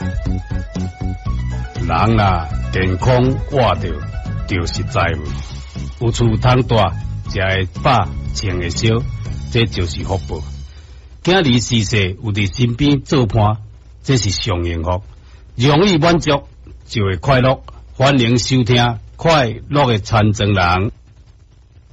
人啊，健康活着就是财富，有厝通住，食会饱，穿会少，这就是福报。囝儿逝世有伫身边做伴，这是上幸福。容易满足就会快乐。欢迎收听《快乐的传承人》。